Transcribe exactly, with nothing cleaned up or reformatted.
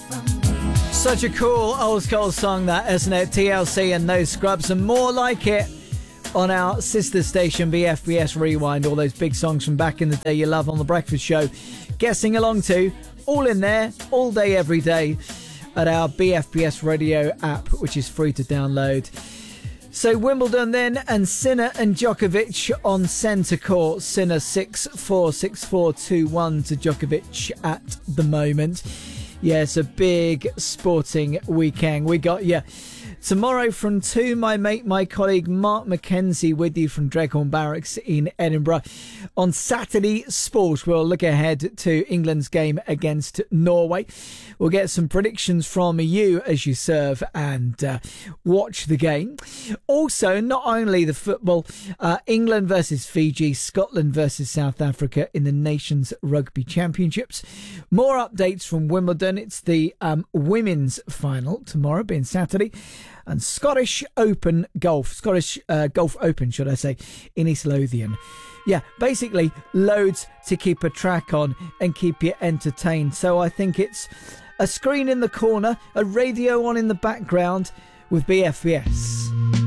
Such a cool old school song that, isn't it? T L C and No Scrubs, and more like it on our sister station B F B S Rewind. All those big songs from back in the day you love on The Breakfast Show. Guessing along to, all in there, all day, every day at our B F B S Radio app, which is free to download. So Wimbledon then, and Sinner and Djokovic on centre court. Sinner six four, six four, two one to Djokovic at the moment. Yeah, it's a big sporting weekend. We got you tomorrow from two, my mate, my colleague Mark Mackenzie with you from Dreghorn Barracks in Edinburgh. On Saturday Sport, we'll look ahead to England's game against Norway. We'll get some predictions from you as you serve and uh, watch the game. Also, not only the football, uh, England versus Fiji, Scotland versus South Africa in the Nations Rugby Championships. More updates from Wimbledon. It's the um, women's final tomorrow, being Saturday. And Scottish Open Golf, Scottish uh, Golf Open, should I say, in East Lothian. Yeah, basically loads to keep a track on and keep you entertained. So I think it's a screen in the corner, a radio on in the background with B F B S.